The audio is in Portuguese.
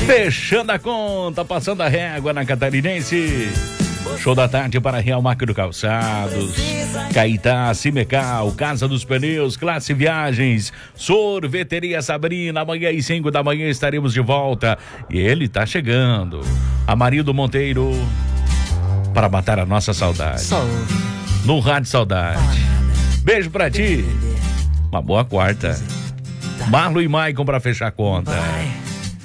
Fechando a conta, passando a régua na Catarinense. Show da tarde para Real Máquina Calçados, Caetá, Cimecal, Casa dos Pneus, Classe Viagens, Sorveteria Sabrina. Amanhã às 5 da manhã estaremos de volta. E ele tá chegando. Amarildo Monteiro, para matar a nossa saudade. No Rádio Saudade. Beijo pra ti. Uma boa quarta. Marlon e Maicon para fechar a conta.